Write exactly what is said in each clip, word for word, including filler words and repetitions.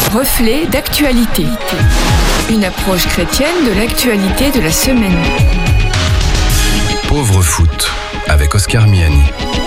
Reflet d'actualité. Une approche chrétienne de l'actualité de la semaine. Pauvre foot, avec Oscar Miani.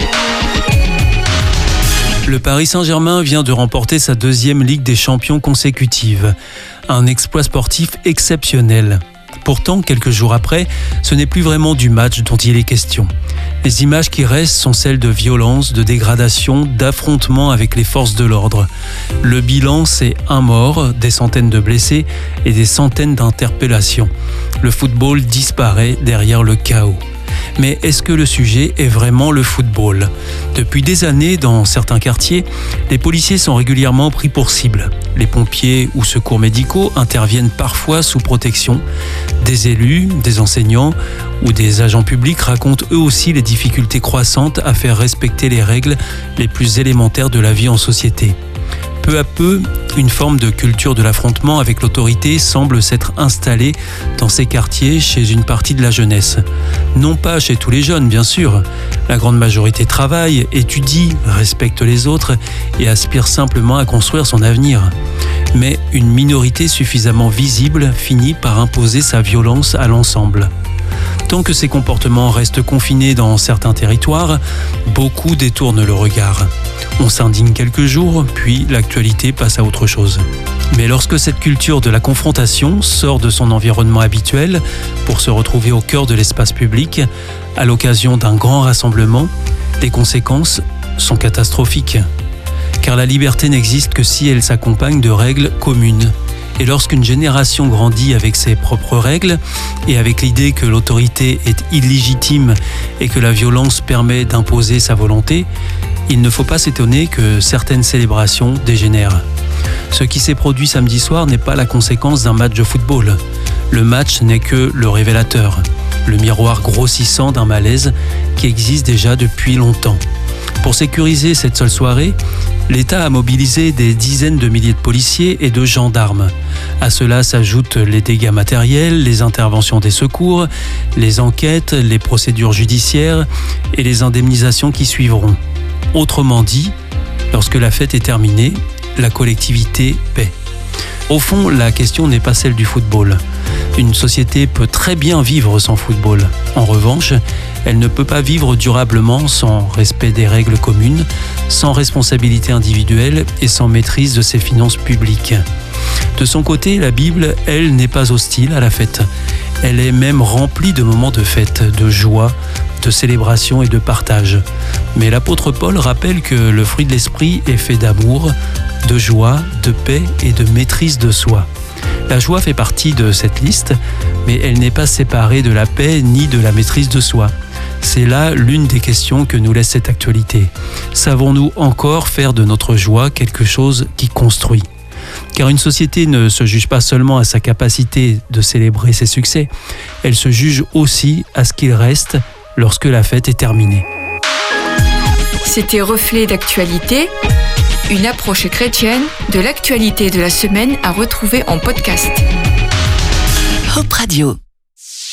Le Paris Saint-Germain vient de remporter sa deuxième Ligue des Champions consécutive. Un exploit sportif exceptionnel. Pourtant, quelques jours après, ce n'est plus vraiment du match dont il est question. Les images qui restent sont celles de violence, de dégradation, d'affrontements avec les forces de l'ordre. Le bilan, c'est un mort, des centaines de blessés et des centaines d'interpellations. Le football disparaît derrière le chaos. Mais est-ce que le sujet est vraiment le football ? Depuis des années, dans certains quartiers, les policiers sont régulièrement pris pour cible. Les pompiers ou secours médicaux interviennent parfois sous protection. Des élus, des enseignants ou des agents publics racontent eux aussi les difficultés croissantes à faire respecter les règles les plus élémentaires de la vie en société. Peu à peu, une forme de culture de l'affrontement avec l'autorité semble s'être installée dans ces quartiers chez une partie de la jeunesse. Non pas chez tous les jeunes, bien sûr. La grande majorité travaille, étudie, respecte les autres et aspire simplement à construire son avenir. Mais une minorité suffisamment visible finit par imposer sa violence à l'ensemble. Tant que ces comportements restent confinés dans certains territoires, beaucoup détournent le regard. On s'indigne quelques jours, puis l'actualité passe à autre chose. Mais lorsque cette culture de la confrontation sort de son environnement habituel pour se retrouver au cœur de l'espace public, à l'occasion d'un grand rassemblement, les conséquences sont catastrophiques. Car la liberté n'existe que si elle s'accompagne de règles communes. Et lorsqu'une génération grandit avec ses propres règles et avec l'idée que l'autorité est illégitime et que la violence permet d'imposer sa volonté, il ne faut pas s'étonner que certaines célébrations dégénèrent. Ce qui s'est produit samedi soir n'est pas la conséquence d'un match de football. Le match n'est que le révélateur, le miroir grossissant d'un malaise qui existe déjà depuis longtemps. Pour sécuriser cette seule soirée, l'État a mobilisé des dizaines de milliers de policiers et de gendarmes. À cela s'ajoutent les dégâts matériels, les interventions des secours, les enquêtes, les procédures judiciaires et les indemnisations qui suivront. Autrement dit, lorsque la fête est terminée, la collectivité paie. Au fond, la question n'est pas celle du football. Une société peut très bien vivre sans football. En revanche, elle ne peut pas vivre durablement sans respect des règles communes, sans responsabilité individuelle et sans maîtrise de ses finances publiques. De son côté, la Bible, elle, n'est pas hostile à la fête. Elle est même remplie de moments de fête, de joie, de célébration et de partage. Mais l'apôtre Paul rappelle que le fruit de l'esprit est fait d'amour, de joie, de paix et de maîtrise de soi. La joie fait partie de cette liste, mais elle n'est pas séparée de la paix ni de la maîtrise de soi. C'est là l'une des questions que nous laisse cette actualité. Savons-nous encore faire de notre joie quelque chose qui construit ? Car une société ne se juge pas seulement à sa capacité de célébrer ses succès, elle se juge aussi à ce qu'il reste lorsque la fête est terminée. C'était Reflet d'actualité, une approche chrétienne de l'actualité de la semaine à retrouver en podcast. Hope Radio.